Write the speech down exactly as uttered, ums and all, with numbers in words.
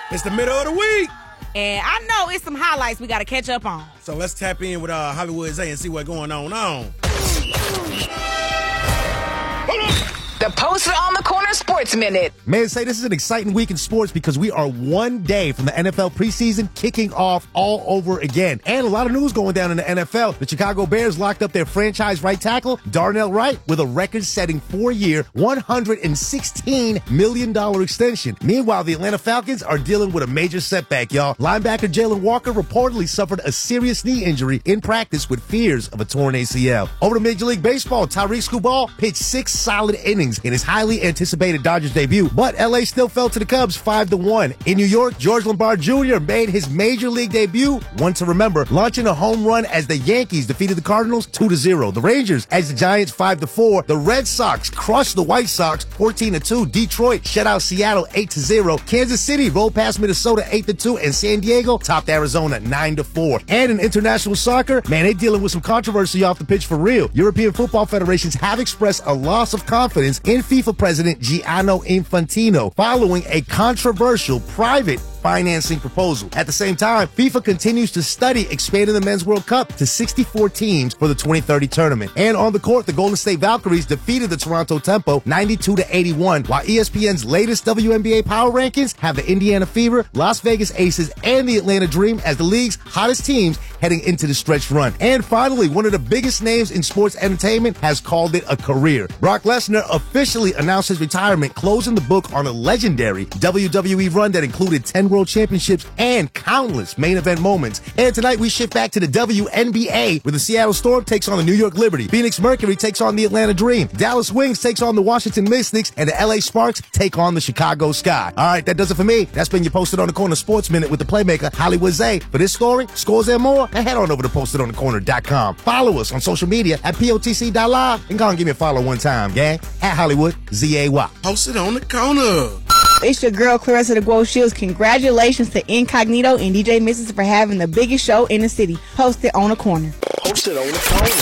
It's the middle of the week. And I know it's some highlights we got to catch up on. So let's tap in with uh, Hollywood Zay and see what's going on on. The Poster on the Corner Sports Minute. Man, say this is an exciting week in sports because we are one day from the N F L preseason kicking off all over again. And a lot of news going down in the N F L. The Chicago Bears locked up their franchise right tackle, Darnell Wright, with a record-setting four-year, one hundred sixteen million dollars extension. Meanwhile, the Atlanta Falcons are dealing with a major setback, y'all. Linebacker Jalen Walker reportedly suffered a serious knee injury in practice with fears of a torn A C L. Over to Major League Baseball, Tyreek Skubal pitched six solid innings in his highly anticipated Dodgers debut, but L A still fell to the Cubs five to one. In New York, George Lombard Junior made his Major League debut, one to remember, launching a home run as the Yankees defeated the Cardinals two to zero. The Rangers edged the Giants five to four. The Red Sox crushed the White Sox fourteen to two. Detroit shut out Seattle eight to zero. Kansas City rolled past Minnesota eight to two, and San Diego topped Arizona nine to four. And in international soccer, man, they dealing with some controversy off the pitch for real. European football federations have expressed a loss of confidence in FIFA President Gianni Infantino following a controversial private financing proposal. At the same time, FIFA continues to study expanding the Men's World Cup to sixty-four teams for the twenty thirty tournament. And on the court, the Golden State Valkyries defeated the Toronto Tempo ninety-two to eighty-one, while E S P N's latest W N B A power rankings have the Indiana Fever, Las Vegas Aces, and the Atlanta Dream as the league's hottest teams heading into the stretch run. And finally, one of the biggest names in sports entertainment has called it a career. Brock Lesnar officially announced his retirement, closing the book on a legendary W W E run that included ten World Championships and countless main event moments. And tonight we shift back to the W N B A, where the Seattle Storm takes on the New York Liberty, Phoenix Mercury takes on the Atlanta Dream, Dallas Wings takes on the Washington Mystics, and the L A Sparks take on the Chicago Sky. All right, that does it for me. That's been your Posted on the Corner Sports Minute with the playmaker Hollywood Zay. For this story, scores, and more, and head on over to posted on the corner dot com. Follow us on social media at P O T C dot live, and go and give me a follow one time, gang, at Hollywood Z A Y. Posted on the Corner. It's your girl, Clarissa the Guo Shields. Congratulations to Incognito and D J Missus for having the biggest show in the city. Posted on the Corner. Posted on the Corner.